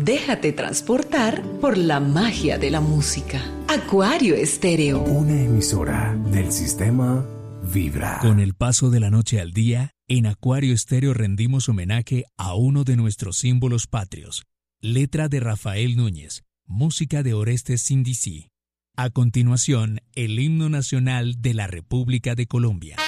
Déjate transportar por la magia de la música. Acuario Estéreo. Una emisora del sistema Vibra. Con el paso de la noche al día, en Acuario Estéreo rendimos homenaje a uno de nuestros símbolos patrios. Letra de Rafael Núñez, música de Orestes Sindicí. A continuación, el himno nacional de la República de Colombia.